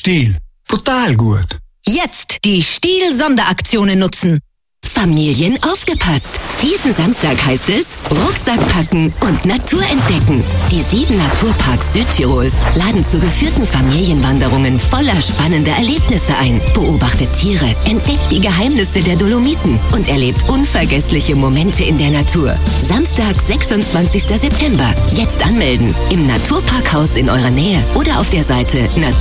Stihl. Brutal gut. Jetzt die Stihl-Sonderaktionen nutzen. Familien aufgepasst! Diesen Samstag heißt es Rucksack packen und Natur entdecken. Die 7 Naturparks Südtirols laden zu geführten Familienwanderungen voller spannender Erlebnisse ein. Beobachtet Tiere, entdeckt die Geheimnisse der Dolomiten und erlebt unvergessliche Momente in der Natur. Samstag, 26. September. Jetzt anmelden. Im Naturparkhaus in eurer Nähe oder auf der Seite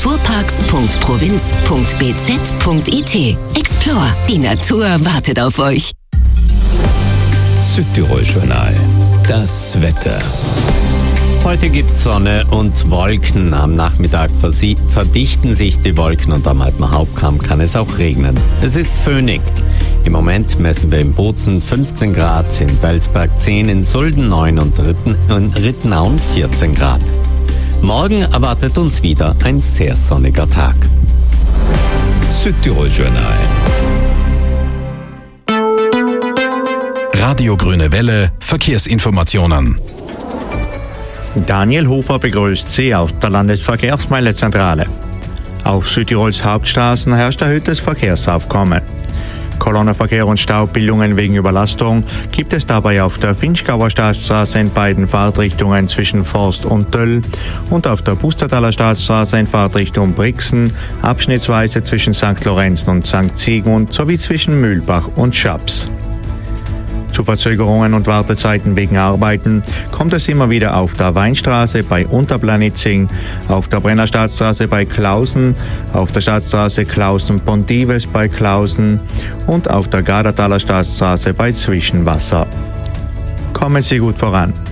naturparks.provinz.bz.it. Explore. Die Natur wartet auf euch. Südtirol-Journal. Das Wetter. Heute gibt's Sonne und Wolken. Am Nachmittag verdichten sich die Wolken und am Alpen Hauptkamm kann es auch regnen. Es ist föhnig. Im Moment messen wir in Bozen 15 Grad, in Welsberg 10, in Sulden 9 und in Rittenauen 14 Grad. Morgen erwartet uns wieder ein sehr sonniger Tag. Südtirol-Journal. Radio Grüne Welle, Verkehrsinformationen. Daniel Hofer begrüßt Sie aus der Landesverkehrsmeilezentrale. Auf Südtirols Hauptstraßen herrscht erhöhtes Verkehrsaufkommen. Kolonnenverkehr und Staubbildungen wegen Überlastung gibt es dabei auf der Finchgauer Staatsstraße in beiden Fahrtrichtungen zwischen Forst und Döll und auf der Pustertaler Staatsstraße in Fahrtrichtung Brixen, abschnittsweise zwischen St. Lorenzen und St. Sigmund sowie zwischen Mühlbach und Schaps. Zu Verzögerungen und Wartezeiten wegen Arbeiten kommt es immer wieder auf der Weinstraße bei Unterplanitzing, auf der Brennerstadtstraße bei Klausen, auf der Stadtstraße Klausen-Pontives bei Klausen und auf der Gardertaler Stadtstraße bei Zwischenwasser. Kommen Sie gut voran.